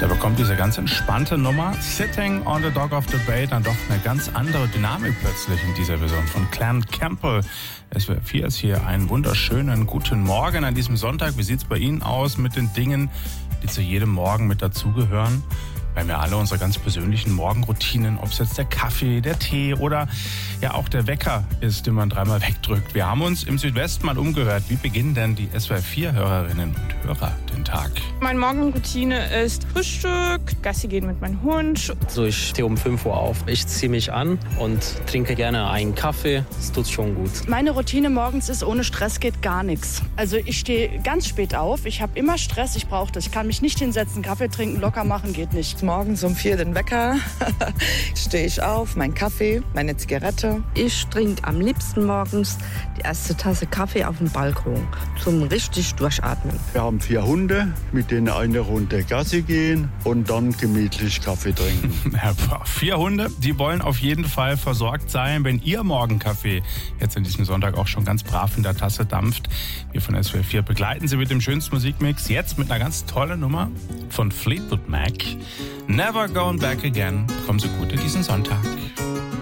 Da bekommt diese ganz entspannte Nummer Sitting on the Dock of the Bay dann doch eine ganz andere Dynamik plötzlich in dieser Version von Clan Campbell. SWR 4 ist hier einen wunderschönen guten Morgen an diesem Sonntag. Wie sieht's bei Ihnen aus mit den Dingen, die zu jedem Morgen mit dazugehören? Wir haben ja alle unsere ganz persönlichen Morgenroutinen, ob es jetzt der Kaffee, der Tee oder ja auch der Wecker ist, den man dreimal wegdrückt. Wir haben uns im Südwesten mal umgehört. Wie beginnen denn die SWR 4-Hörerinnen und Hörer den Tag? Meine Morgenroutine ist Frühstück, Gassi gehen mit meinem Hund. Also ich stehe um 5 Uhr auf. Ich ziehe mich an und trinke gerne einen Kaffee. Das tut schon gut. Meine Routine morgens ist, ohne Stress geht gar nichts. Also ich stehe ganz spät auf. Ich habe immer Stress, ich brauche das. Ich kann mich nicht hinsetzen, Kaffee trinken, locker machen, geht nicht. Morgens um 4 den Wecker, stehe ich auf, mein Kaffee, meine Zigarette. Ich trinke am liebsten morgens die erste Tasse Kaffee auf dem Balkon zum richtig Durchatmen. Wir haben 4 Hunde, mit denen eine Runde Gassi gehen und dann gemütlich Kaffee trinken. 4 Hunde, die wollen auf jeden Fall versorgt sein, wenn Ihr Morgenkaffee jetzt an diesem Sonntag auch schon ganz brav in der Tasse dampft. Wir von SWR 4 begleiten Sie mit dem schönsten Musikmix, jetzt mit einer ganz tollen Nummer von Fleetwood Mac. Never Going Back Again. Kommen Sie gut in diesen Sonntag.